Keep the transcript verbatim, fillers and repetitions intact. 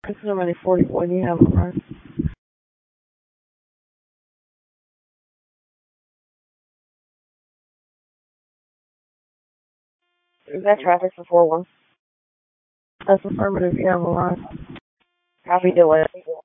It's somebody forty-one, you have it right. Is that traffic for four one? That's affirmative, you have it right. Copy delay.